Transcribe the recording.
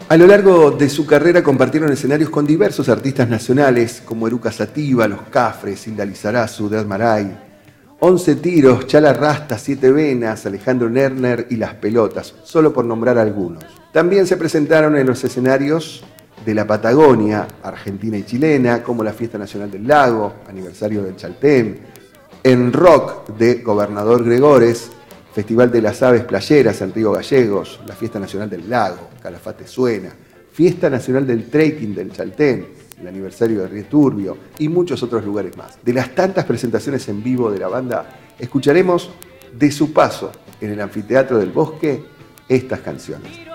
A lo largo de su carrera compartieron escenarios con diversos artistas nacionales como Eruca Sativa, Los Cafres, Hilda Lizarazu, Dead Maray, 11 Tiros, Chala Rasta, Siete Venas, Alejandro Lerner y Las Pelotas, solo por nombrar algunos. También se presentaron en los escenarios de la Patagonia, Argentina y chilena, como la Fiesta Nacional del Lago, aniversario del Chaltén, en Rock de Gobernador Gregores, Festival de las Aves Playeras en Río Gallegos, la Fiesta Nacional del Lago, Calafate Suena, Fiesta Nacional del Trekking del Chaltén, el aniversario de Río Turbio y muchos otros lugares más. De las tantas presentaciones en vivo de la banda, escucharemos de su paso en el Anfiteatro del Bosque estas canciones.